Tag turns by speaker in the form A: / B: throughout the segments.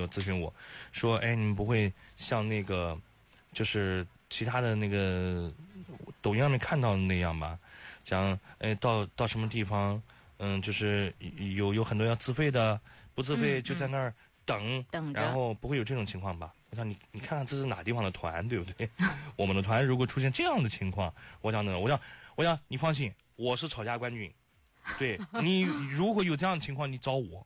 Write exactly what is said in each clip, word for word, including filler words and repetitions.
A: 友咨询我说，哎，你们不会像那个就是其他的那个抖音上面看到的那样吧？讲，哎，到到什么地方，嗯，就是有有很多要自费的，不自费就在那儿等，
B: 嗯、等
A: 然后不会有这种情况吧？我想你你看看这是哪地方的团，对不对？我们的团如果出现这样的情况，我想呢，我想我想你放心，我是吵架冠军，对你如果有这样的情况，你找我。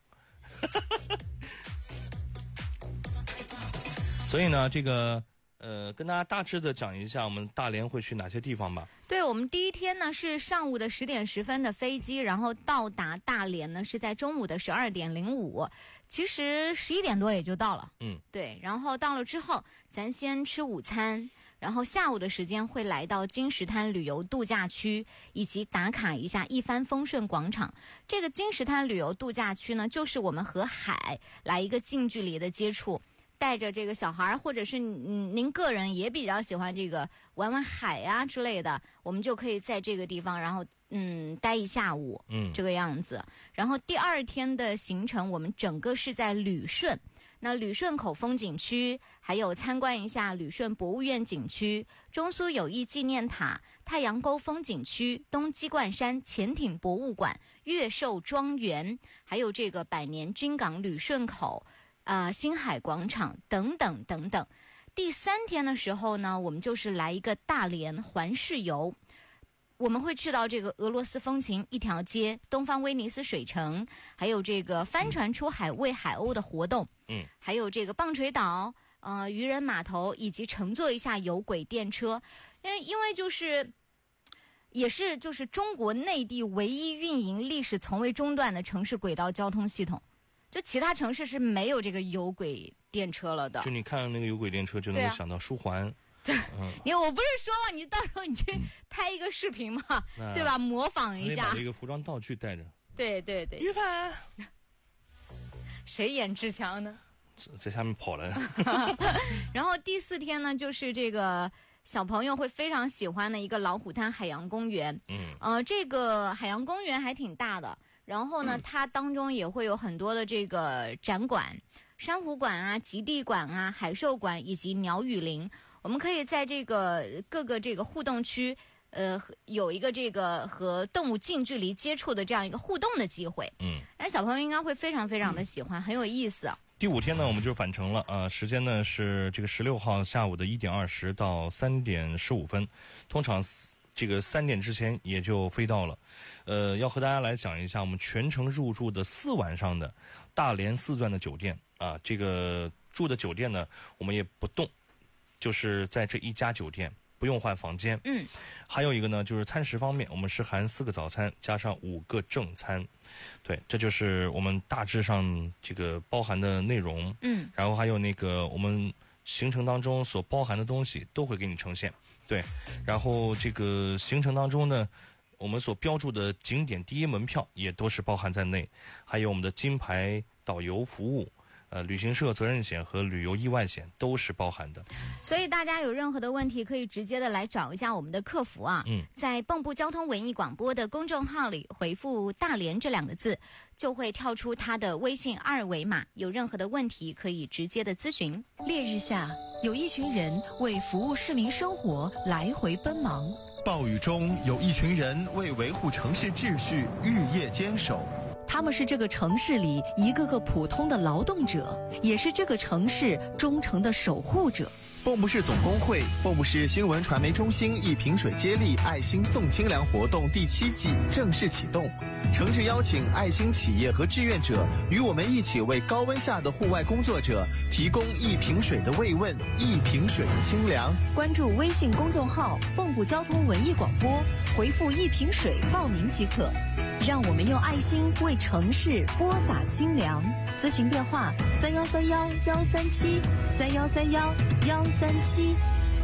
A: 所以呢，这个呃，跟大家大致的讲一下，我们大连会去哪些地方吧。
B: 对，我们第一天呢是上午的十点十分的飞机，然后到达大连呢是在中午的十二点零五，其实十一点多也就到了。
A: 嗯，
B: 对，然后到了之后，咱先吃午餐。然后下午的时间会来到金石滩旅游度假区，以及打卡一下一帆风顺广场。这个金石滩旅游度假区呢，就是我们和海来一个近距离的接触，带着这个小孩，或者是嗯您个人也比较喜欢这个玩玩海呀、之类的，我们就可以在这个地方，然后嗯待一下午，
A: 嗯，
B: 这个样子。然后第二天的行程，我们整个是在旅顺。那旅顺口风景区，还有参观一下旅顺博物院景区、中苏友谊纪念塔、太阳沟风景区、东鸡冠山潜艇博物馆、越寿庄园，还有这个百年军港旅顺口、啊、呃、星海广场等等等等。第三天的时候呢，我们就是来一个大连环市游。我们会去到这个俄罗斯风情一条街、东方威尼斯水城，还有这个帆船出海喂海鸥的活动，
A: 嗯，
B: 还有这个棒槌岛、呃渔人码头，以及乘坐一下有轨电车，因为因为就是也是就是中国内地唯一运营历史从未中断的城市轨道交通系统，就其他城市是没有这个有轨电车了的。
A: 就你看那个有轨电车，就能够想到舒环。
B: 对，嗯，因为我不是说嘛，你到时候你去拍一个视频嘛，嗯、对吧？模仿一下，
A: 把一个服装道具带着。
B: 对对对。
A: 于凡，
B: 谁演志强呢？
A: 在下面跑了。
B: 然后第四天呢，就是这个小朋友会非常喜欢的一个老虎滩海洋公园。
A: 嗯，
B: 呃，这个海洋公园还挺大的，然后呢，嗯、它当中也会有很多的这个展馆，珊瑚馆啊、极地馆啊、海兽馆以及鸟语林。我们可以在这个各个这个互动区，呃，有一个这个和动物近距离接触的这样一个互动的机会。
A: 嗯，
B: 哎，小朋友应该会非常非常的喜欢，嗯、很有意思。
A: 第五天呢，我们就返程了啊、呃，时间呢是这个十六号下午的一点二十到三点十五分，通常这个三点之前也就飞到了。呃，要和大家来讲一下我们全程入住的四晚上的大连四钻的酒店啊，这个住的酒店呢，我们也不动。就是在这一家酒店不用换房间，
B: 嗯，
A: 还有一个呢，就是餐食方面，我们是含四个早餐加上五个正餐，对，这就是我们大致上这个包含的内容，
B: 嗯，
A: 然后还有那个我们行程当中所包含的东西都会给你呈现，对，然后这个行程当中呢，我们所标注的景点第一门票也都是包含在内，还有我们的金牌导游服务。呃，旅行社责任险和旅游意外险都是包含的，
B: 所以大家有任何的问题可以直接的来找一下我们的客服啊。
A: 嗯，
B: 在蚌埠交通文艺广播的公众号里回复大连这两个字，就会跳出他的微信二维码，有任何的问题可以直接的咨询。
C: 烈日下，有一群人为服务市民生活来回奔忙，
D: 暴雨中有一群人为维护城市秩序日夜坚守。
C: 他们是这个城市里一个个普通的劳动者，也是这个城市忠诚的守护者。
D: 蚌埠市总工会、蚌埠市新闻传媒中心一瓶水接力爱心送清凉活动第七季正式启动，诚挚邀请爱心企业和志愿者与我们一起为高温下的户外工作者提供一瓶水的慰问，一瓶水的清凉。
C: 关注微信公众号蚌埠交通文艺广播，回复一瓶水报名即可。让我们用爱心为城市播撒清凉。咨询电话：三幺三幺幺三七三幺三幺幺三七。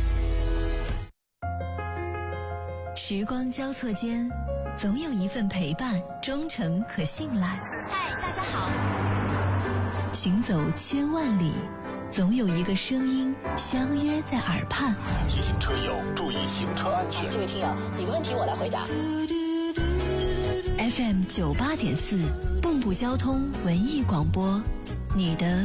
C: 时光交错间，总有一份陪伴，忠诚可信赖。
E: 嗨，大家好。
C: 行走千万里，总有一个声音相约在耳畔。
F: 提醒车友注意行车安全。
E: 这位听友，你的问题我来回答。
C: F M 九八点四，蚌埠交通文艺广播，你的